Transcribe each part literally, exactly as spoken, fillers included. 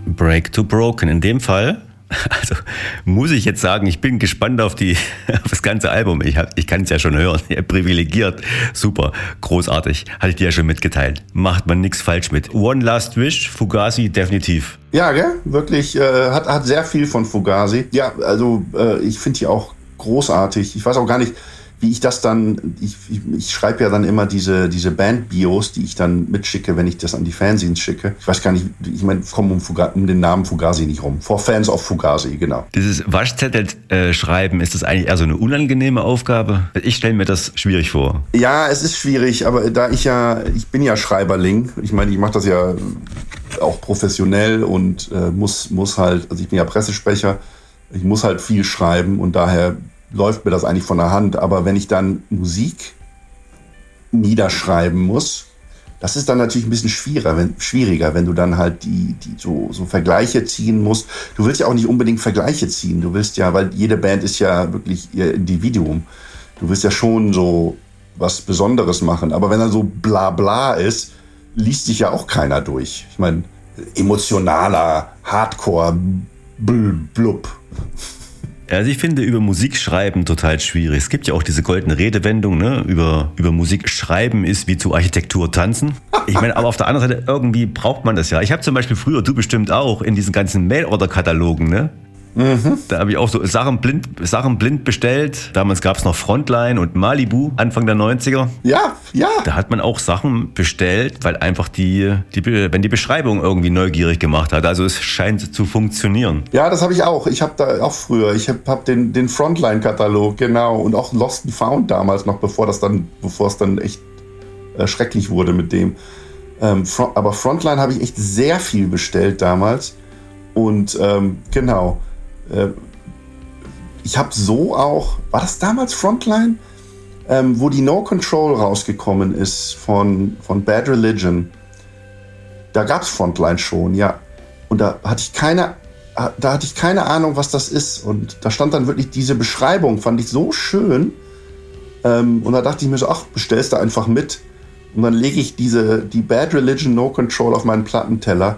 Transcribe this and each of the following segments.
Break to Broken. In dem Fall, also muss ich jetzt sagen, ich bin gespannt auf, die, auf das ganze Album. Ich, hab, ich kann es ja schon hören. Ja, privilegiert. Super. Großartig. Hatte ich dir ja schon mitgeteilt. Macht man nichts falsch mit. One Last Wish, Fugazi, definitiv. Ja, gell? Wirklich, äh, hat, hat sehr viel von Fugazi. Ja, also äh, ich finde die auch großartig. Ich weiß auch gar nicht, wie ich das dann, ich, ich, ich schreibe ja dann immer diese, diese Band-Bios, die ich dann mitschicke, wenn ich das an die Fanzines schicke. Ich weiß gar nicht, ich meine, ich komme um, um den Namen Fugazi nicht rum. For Fans of Fugazi, genau. Dieses Waschzettel-Schreiben, ist das eigentlich eher so eine unangenehme Aufgabe? Ich stelle mir das schwierig vor. Ja, es ist schwierig, aber da ich ja, ich bin ja Schreiberling, ich meine, ich mache das ja auch professionell und äh, muss, muss halt, also ich bin ja Pressesprecher, ich muss halt viel schreiben und daher läuft mir das eigentlich von der Hand. Aber wenn ich dann Musik niederschreiben muss, das ist dann natürlich ein bisschen schwieriger, wenn, schwieriger, wenn du dann halt die, die so, so Vergleiche ziehen musst. Du willst ja auch nicht unbedingt Vergleiche ziehen. Du willst ja, weil jede Band ist ja wirklich ihr Individuum. Du willst ja schon so was Besonderes machen. Aber wenn dann so bla bla ist, liest sich ja auch keiner durch. Ich meine, emotionaler Hardcore, blub, blub. Also ich finde über Musik schreiben total schwierig. Es gibt ja auch diese goldene Redewendung, ne? Über, über Musik schreiben ist wie zu Architektur tanzen. Ich meine, aber auf der anderen Seite, irgendwie braucht man das ja. Ich habe zum Beispiel früher, du bestimmt auch, in diesen ganzen Mail-Order-Katalogen, ne? Mhm. Da habe ich auch so Sachen blind, Sachen blind bestellt. Damals gab es noch Frontline und Malibu, Anfang der neunziger. Ja, ja. Da hat man auch Sachen bestellt, weil einfach die, die, wenn die Beschreibung irgendwie neugierig gemacht hat. Also es scheint zu funktionieren. Ja, das habe ich auch. Ich habe da auch früher, ich habe hab den, den Frontline-Katalog, genau. Und auch Lost and Found damals noch, bevor das dann, bevor es dann echt äh, schrecklich wurde mit dem. Ähm, front, aber Frontline habe ich echt sehr viel bestellt damals. Und ähm, genau. Ich habe so auch, war das damals Frontline, ähm, wo die No Control rausgekommen ist von, von Bad Religion. Da gab es Frontline schon, ja. Und da hatte ich keine, da hatte ich keine Ahnung, was das ist. Und da stand dann wirklich diese Beschreibung, fand ich so schön. Ähm, und da dachte ich mir so, ach, bestellst du einfach mit. Und dann lege ich diese, die Bad Religion No Control auf meinen Plattenteller.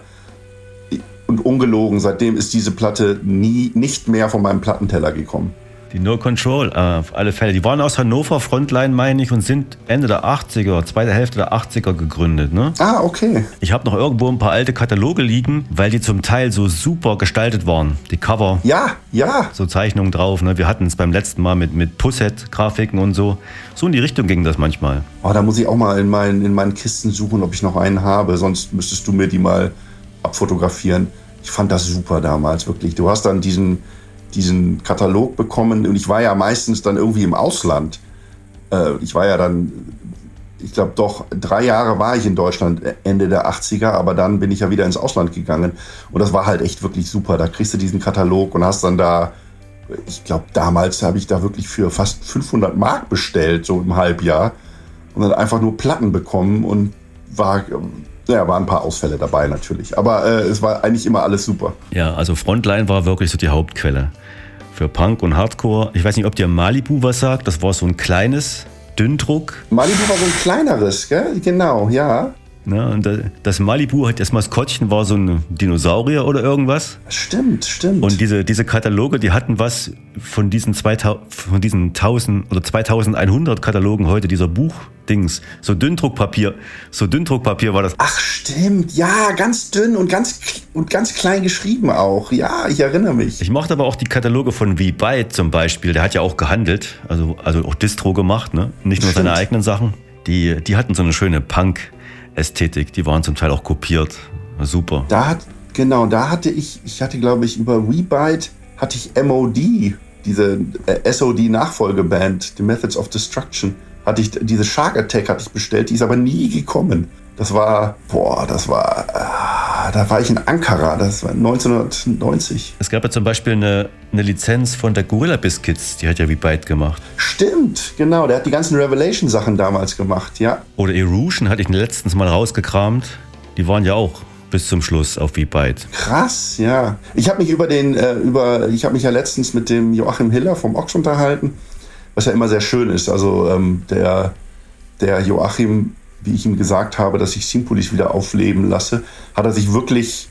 Und ungelogen, seitdem ist diese Platte nie, nicht mehr von meinem Plattenteller gekommen. Die No Control, äh, auf alle Fälle. Die waren aus Hannover, Frontline meine ich, und sind Ende der achtziger, zweite Hälfte der achtziger gegründet. Ne? Ah, okay. Ich habe noch irgendwo ein paar alte Kataloge liegen, weil die zum Teil so super gestaltet waren. Die Cover. Ja, ja. So Zeichnungen drauf. Ne? Wir hatten es beim letzten Mal mit, mit Pusshead-Grafiken und so. So in die Richtung ging das manchmal. Oh, da muss ich auch mal in meinen, in meinen Kisten suchen, ob ich noch einen habe. Sonst müsstest du mir die mal abfotografieren. Ich fand das super damals, wirklich. Du hast dann diesen, diesen Katalog bekommen und ich war ja meistens dann irgendwie im Ausland. Äh, ich war ja dann, ich glaube doch, drei Jahre war ich in Deutschland, Ende der achtziger, aber dann bin ich ja wieder ins Ausland gegangen und das war halt echt wirklich super. Da kriegst du diesen Katalog und hast dann da, ich glaube damals habe ich da wirklich für fast fünfhundert Mark bestellt, so im Halbjahr und dann einfach nur Platten bekommen und war... Ja, waren ein paar Ausfälle dabei natürlich, aber äh, es war eigentlich immer alles super. Ja, also Frontline war wirklich so die Hauptquelle für Punk und Hardcore. Ich weiß nicht, ob dir Malibu was sagt, das war so ein kleines Dünndruck. Malibu war so ein kleineres, gell? Genau, ja. Ja, und das Malibu, das Maskottchen war so ein Dinosaurier oder irgendwas. Stimmt, stimmt. Und diese, diese Kataloge, die hatten was von diesen, zweitausend, von diesen tausend oder zweitausendeinhundert Katalogen heute, dieser Buchdings. So Dünndruckpapier, so Dünndruckpapier war das. Ach stimmt, ja, ganz dünn und ganz, und ganz klein geschrieben auch. Ja, ich erinnere mich. Ich mochte aber auch die Kataloge von V-Byte zum Beispiel. Der hat ja auch gehandelt, also, also auch Distro gemacht, ne? Nicht nur stimmt. Seine eigenen Sachen. Die, die hatten so eine schöne Punk- Ästhetik, die waren zum Teil auch kopiert. Super. Da hat, genau, da hatte ich, ich hatte glaube ich über WeByte hatte ich M O D, diese äh, S O D-Nachfolgeband, The Methods of Destruction, hatte ich, diese Shark Attack hatte ich bestellt, die ist aber nie gekommen. Das war, boah, das war, äh, da war ich in Ankara, das war neunzehnhundertneunzig. Es gab ja zum Beispiel eine, eine Lizenz von der Gorilla Biscuits, die hat ja WeByte gemacht. Stimmt, genau, der hat die ganzen Revelation-Sachen damals gemacht, ja. Oder Erosion hatte ich letztens mal rausgekramt, die waren ja auch bis zum Schluss auf WeByte. Krass, ja. Ich habe mich über den, äh, über, ich habe mich ja letztens mit dem Joachim Hiller vom Ochs unterhalten, was ja immer sehr schön ist. Also ähm, der, der Joachim, wie ich ihm gesagt habe, dass ich Sympholis wieder aufleben lasse, hat er sich wirklich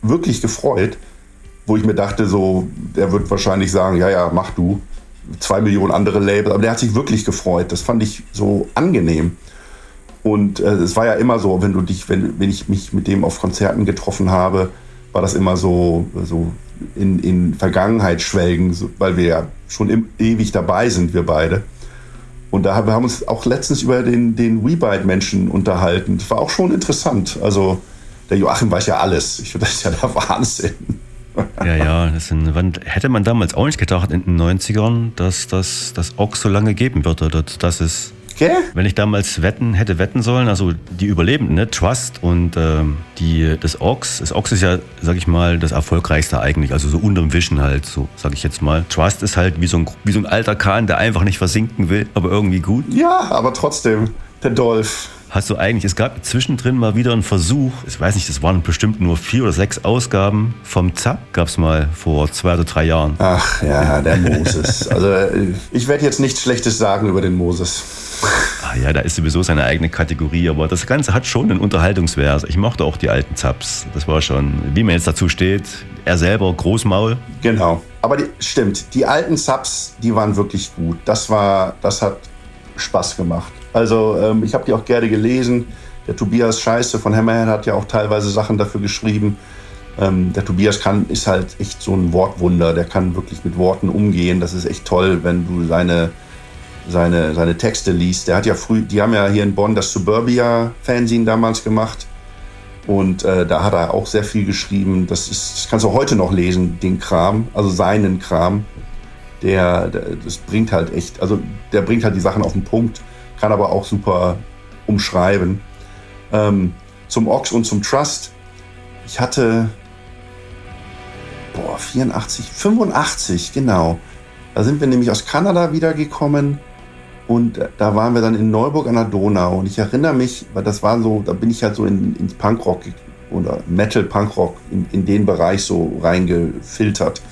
wirklich gefreut, wo ich mir dachte, so, der wird wahrscheinlich sagen, ja, ja, mach du. Zwei Millionen andere Label, aber der hat sich wirklich gefreut. Das fand ich so angenehm. Und äh, es war ja immer so, wenn du dich, wenn, wenn ich mich mit dem auf Konzerten getroffen habe, war das immer so, so in, in Vergangenheit schwelgen, so, weil wir ja schon im, ewig dabei sind, wir beide. Und da haben wir haben uns auch letztens über den, den WeBite-Menschen unterhalten. Das war auch schon interessant. Also der Joachim weiß ja alles. Ich finde, das ist ja der Wahnsinn. Ja, ja, das sind, wann, hätte man damals auch nicht gedacht in den neunzigern, dass das das O X so lange geben würde. Das, das ist, okay. Wenn ich damals wetten hätte wetten sollen, also die Überlebenden, ne, Trust und ähm, die, das O X, das O X ist ja, sag ich mal, das erfolgreichste eigentlich, also so unterm Wischen halt, so sag ich jetzt mal. Trust ist halt wie so ein, wie so ein alter Kahn, der einfach nicht versinken will, aber irgendwie gut. Ja, aber trotzdem, der Dolph. Hast du eigentlich, es gab zwischendrin mal wieder einen Versuch, ich weiß nicht, das waren bestimmt nur vier oder sechs Ausgaben vom Zapp, gab es mal vor zwei oder drei Jahren. Ach ja, der Moses. Also ich werde jetzt nichts Schlechtes sagen über den Moses. Ah ja, da ist sowieso seine eigene Kategorie, aber das Ganze hat schon einen Unterhaltungswert. Ich mochte auch die alten Zapps, das war schon, wie man jetzt dazu steht, er selber Großmaul. Genau, aber die, stimmt, die alten Zapps, die waren wirklich gut. Das war, das hat Spaß gemacht. Also ähm, ich habe die auch gerne gelesen. Der Tobias Scheiße von Hammerhead hat ja auch teilweise Sachen dafür geschrieben. Ähm, der Tobias kann, ist halt echt so ein Wortwunder. Der kann wirklich mit Worten umgehen. Das ist echt toll, wenn du seine, seine, seine Texte liest. Der hat ja früh, die haben ja hier in Bonn das Suburbia-Fanzine damals gemacht. Und äh, da hat er auch sehr viel geschrieben. Das, ist, das kannst du heute noch lesen, den Kram, also seinen Kram. Der, der, das bringt halt echt, also der bringt halt die Sachen auf den Punkt. Kann aber auch super umschreiben. Ähm, zum O X und zum Trust. Ich hatte, boah, vierundachtzig, fünfundachtzig, genau. Da sind wir nämlich aus Kanada wiedergekommen und da waren wir dann in Neuburg an der Donau. Und ich erinnere mich, weil das war so, da bin ich halt so in, ins Punkrock oder Metal-Punkrock in, in den Bereich so reingefiltert.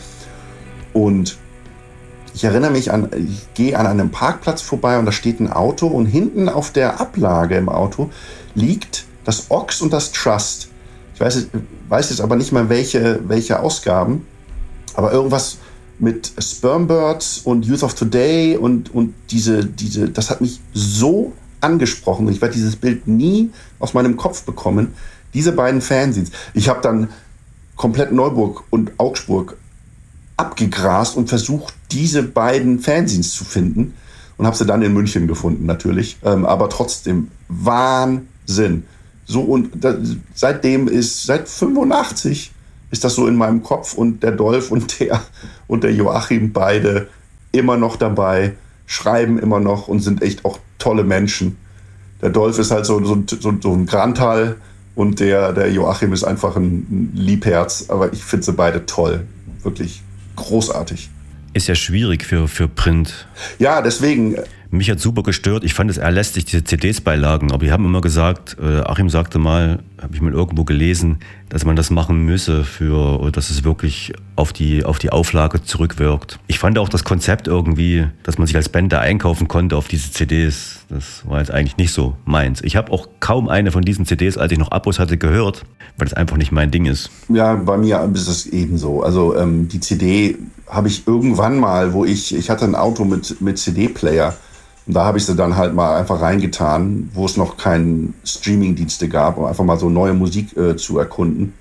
Und ich erinnere mich an, ich gehe an einem Parkplatz vorbei und da steht ein Auto und hinten auf der Ablage im Auto liegt das O X und das Trust. Ich weiß, weiß jetzt aber nicht mal welche, welche Ausgaben, aber irgendwas mit Spermbirds und Youth of Today und, und diese, diese, das hat mich so angesprochen und ich werde dieses Bild nie aus meinem Kopf bekommen. Diese beiden Fanzines. Ich habe dann komplett Neuburg und Augsburg abgegrast und versucht, diese beiden Fanzines zu finden und habe sie dann in München gefunden natürlich, ähm, aber trotzdem Wahnsinn. So und da, seitdem ist seit fünfundachtzig ist das so in meinem Kopf und der Dolph und der und der Joachim beide immer noch dabei, schreiben immer noch und sind echt auch tolle Menschen. Der Dolph ist halt so, so, so, so ein Grantal und der, der Joachim ist einfach ein Liebherz, aber ich finde sie beide toll, wirklich großartig. Ist ja schwierig für, für Print. Ja, deswegen. Mich hat super gestört. Ich fand es eher lästig, diese C Ds beilagen. Aber die haben immer gesagt, äh, Achim sagte mal, habe ich mal irgendwo gelesen, dass man das machen müsse, für, dass es wirklich auf die, auf die Auflage zurückwirkt. Ich fand auch das Konzept irgendwie, dass man sich als Band da einkaufen konnte auf diese C Ds. Das war jetzt eigentlich nicht so meins. Ich habe auch kaum eine von diesen C Ds, als ich noch Abos hatte, gehört, weil das einfach nicht mein Ding ist. Ja, bei mir ist es ebenso. Also ähm, die C D habe ich irgendwann mal, wo ich, ich hatte ein Auto mit, mit C D-Player. Und da habe ich sie dann halt mal einfach reingetan, wo es noch keine Streaming-Dienste gab, um einfach mal so neue Musik äh, zu erkunden.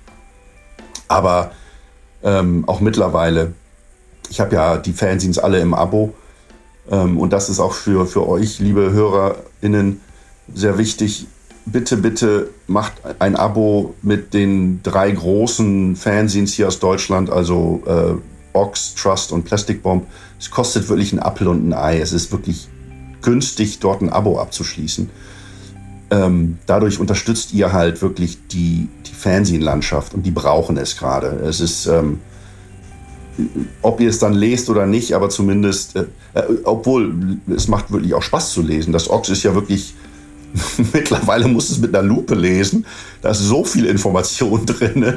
Aber ähm, auch mittlerweile, ich habe ja die Fanzines alle im Abo. Ähm, und das ist auch für, für euch, liebe HörerInnen, sehr wichtig. Bitte, bitte macht ein Abo mit den drei großen Fanzines hier aus Deutschland, also äh, O X, Trust und Plastic Bomb. Es kostet wirklich ein Apfel und ein Ei. Es ist wirklich günstig, dort ein Abo abzuschließen. Ähm, dadurch unterstützt ihr halt wirklich die, die Fanzine-Landschaft und die brauchen es gerade. Es ist, ähm, ob ihr es dann lest oder nicht, aber zumindest, äh, äh, obwohl es macht wirklich auch Spaß zu lesen. Das O X ist ja wirklich, mittlerweile muss es mit einer Lupe lesen. Da ist so viel Information drin.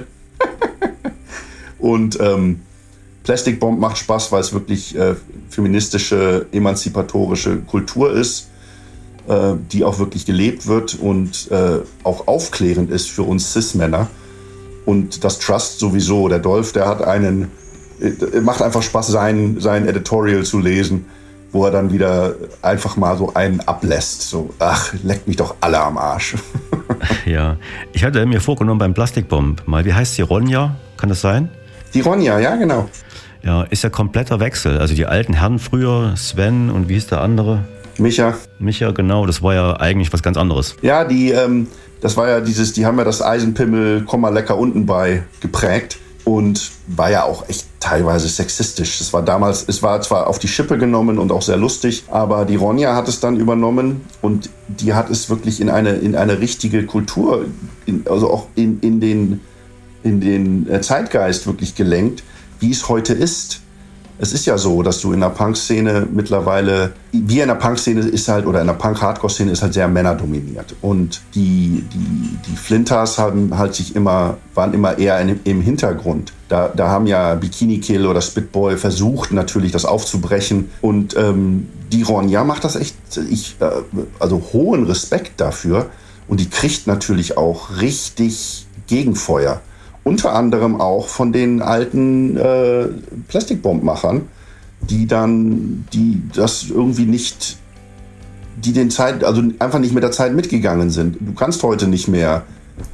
Und ähm, Plastic Bomb macht Spaß, weil es wirklich äh, feministische, emanzipatorische Kultur ist, äh, die auch wirklich gelebt wird und äh, auch aufklärend ist für uns Cis-Männer. Und das Trust sowieso. Der Dolph, der hat einen, macht einfach Spaß, sein, sein Editorial zu lesen, wo er dann wieder einfach mal so einen ablässt. So, ach, leckt mich doch alle am Arsch. Ja, ich hatte mir vorgenommen beim Plastikbomb mal, wie heißt die, Ronja? Kann das sein? Die Ronja, ja, genau. Ja, ist ja kompletter Wechsel. Also die alten Herren früher, Sven und wie hieß der andere? Micha. Micha, genau, das war ja eigentlich was ganz anderes. Ja, die, ähm, das war ja dieses, die haben ja das Eisenpimmel, komm mal lecker unten bei geprägt und war ja auch echt teilweise sexistisch. Das war damals, es war zwar auf die Schippe genommen und auch sehr lustig, aber die Ronja hat es dann übernommen und die hat es wirklich in eine, in eine richtige Kultur, in, also auch in, in den, in den Zeitgeist wirklich gelenkt, wie es heute ist. Es ist ja so, dass du in der Punk-Szene mittlerweile, wie in der Punk-Szene ist halt, oder in der Punk-Hardcore-Szene ist halt sehr männerdominiert. Und die, die, die Flinters haben halt sich immer, waren immer eher in, im Hintergrund. Da, da haben ja Bikini Kill oder Spitboy versucht, natürlich das aufzubrechen. Und ähm, die Ronja macht das echt, ich, äh, also hohen Respekt dafür. Und die kriegt natürlich auch richtig Gegenfeuer. Unter anderem auch von den alten äh, Plastikbombmachern, die dann, die das irgendwie nicht, die den Zeit, also einfach nicht mit der Zeit mitgegangen sind. Du kannst heute nicht mehr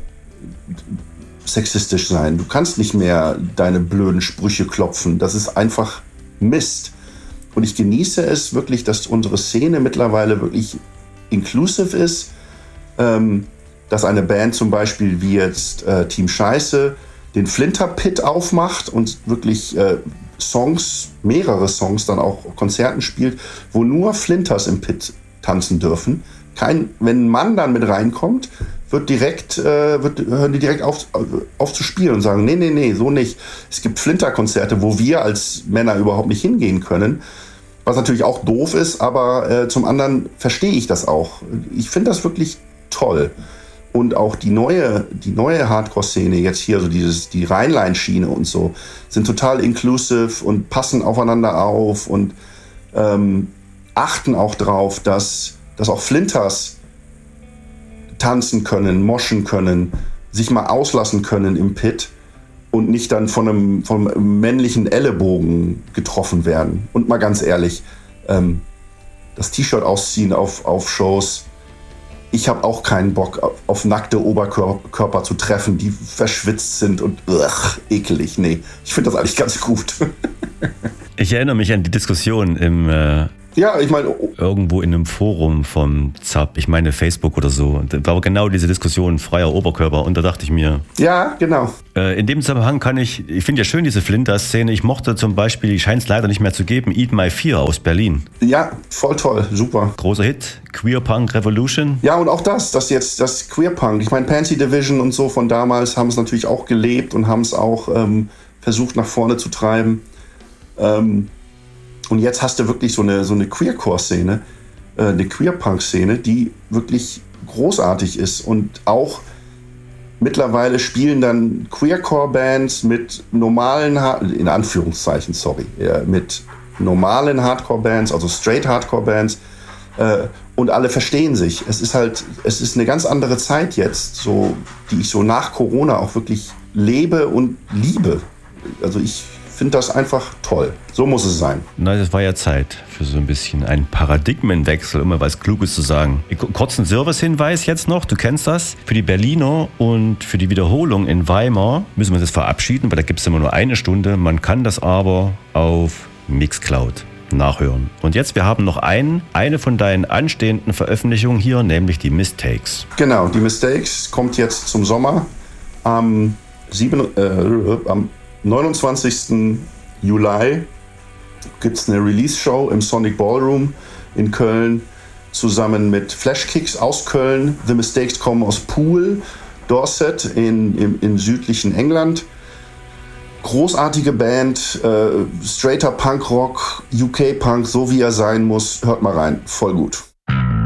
sexistisch sein. Du kannst nicht mehr deine blöden Sprüche klopfen. Das ist einfach Mist. Und ich genieße es wirklich, dass unsere Szene mittlerweile wirklich inclusive ist. Ähm, dass eine Band zum Beispiel wie jetzt äh, Team Scheiße den Flinter Pit aufmacht und wirklich äh, Songs, mehrere Songs dann auch Konzerten spielt, wo nur Flinters im Pit tanzen dürfen. Kein, wenn ein Mann dann mit reinkommt, wird direkt, äh, wird, hören die direkt auf, auf zu spielen und sagen, nee, nee, nee, so nicht. Es gibt Flinter-Konzerte, wo wir als Männer überhaupt nicht hingehen können. Was natürlich auch doof ist, aber äh, zum anderen verstehe ich das auch. Ich finde das wirklich toll. Und auch die neue, die neue Hardcore-Szene jetzt hier, so dieses, die Rheinline-Schiene und so, sind total inclusive und passen aufeinander auf und ähm, achten auch drauf, dass, dass auch Flinters tanzen können, moschen können, sich mal auslassen können im Pit und nicht dann von einem, von einem männlichen Ellenbogen getroffen werden. Und mal ganz ehrlich, ähm, das T-Shirt ausziehen auf, auf Shows, ich habe auch keinen Bock auf, auf nackte Oberkörper zu treffen, die verschwitzt sind und ugh, ekelig. Nee, ich finde das eigentlich ganz gut. Ich erinnere mich an die Diskussion im äh, ja, ich meine irgendwo in einem Forum vom Z A P, ich meine Facebook oder so. Da war genau diese Diskussion freier Oberkörper und da dachte ich mir. Ja, genau. Äh, in dem Zusammenhang kann ich, ich finde ja schön diese Flinter-Szene. Ich mochte zum Beispiel, die scheint es leider nicht mehr zu geben, Eat My Fear aus Berlin. Ja, voll toll, super. Großer Hit, Queer Punk Revolution. Ja, und auch das, das jetzt, das Queer Punk. Ich meine, Pansy Division und so von damals haben es natürlich auch gelebt und haben es auch ähm, versucht nach vorne zu treiben. Ähm, Und jetzt hast du wirklich so eine, so eine Queercore-Szene, äh, eine Queer-Punk-Szene, die wirklich großartig ist. Und auch mittlerweile spielen dann Queercore-Bands mit normalen, in Anführungszeichen, sorry, äh, mit normalen Hardcore-Bands, also Straight-Hardcore-Bands. Äh, und alle verstehen sich. Es ist halt, es ist eine ganz andere Zeit jetzt, so, die ich so nach Corona auch wirklich lebe und liebe. Also ich finde das einfach toll. So muss es sein. Na, das war ja Zeit für so ein bisschen einen Paradigmenwechsel, um mal was Kluges zu sagen. Kurzen Servicehinweis jetzt noch, du kennst das. Für die Berliner und für die Wiederholung in Weimar müssen wir uns jetzt verabschieden, weil da gibt es immer nur eine Stunde. Man kann das aber auf Mixcloud nachhören. Und jetzt, wir haben noch einen, eine von deinen anstehenden Veröffentlichungen hier, nämlich die Mistakes. Genau, die Mistakes kommt jetzt zum Sommer. Am, sieben, äh, am neunundzwanzigsten Juli gibt es eine Release-Show im Sonic Ballroom in Köln zusammen mit Flashkicks aus Köln. The Mistakes kommen aus Poole, Dorset in, im, im südlichen England. Großartige Band, äh, straighter Punkrock, U K-Punk, so wie er sein muss. Hört mal rein, voll gut.